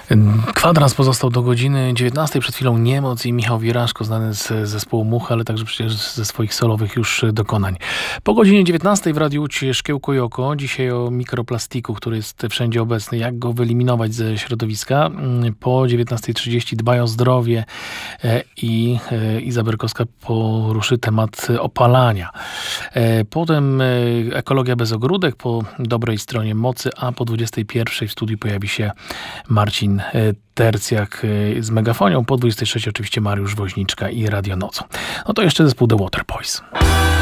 Kwadrans pozostał do godziny 19. Przed chwilą Niemoc i Michał Wiraszko, znany z zespołu Mucha, ale także przecież ze swoich solowych już dokonań. Po godzinie 19 w Radiu Łódź Szkiełko i Oko. Dzisiaj o mikroplastiku, który jest wszędzie obecny. Jak go wyeliminować ze środowiska. Po 19:30 Dbaj o zdrowie i Iza Berkowska poruszy temat opalania. Potem Ekologia bez ogródek po dobrej stronie mocy, a po 21 w studiu pojawi się Marcin Tercjak z Megafonią, po 23 oczywiście Mariusz Woźniczka i Radio Nocą. No to jeszcze zespół The Water Boys.